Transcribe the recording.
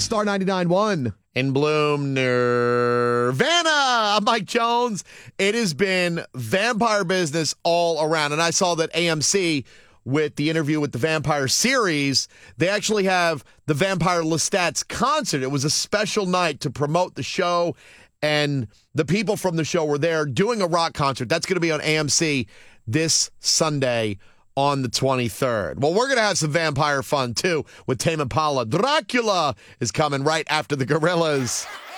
Star 99.1. In Bloom, Nirvana. I'm Mike Jones. It has been vampire business all around. And I saw that AMC, with the interview with the Vampire series, they actually have the Vampire Lestat's concert. It was a special night to promote the show, and the people from the show were there doing a rock concert. That's going to be on AMC this Sunday on the 23rd. Well, we're going to have some vampire fun, too, with Tame Impala. Dracula is coming right after the Gorillaz.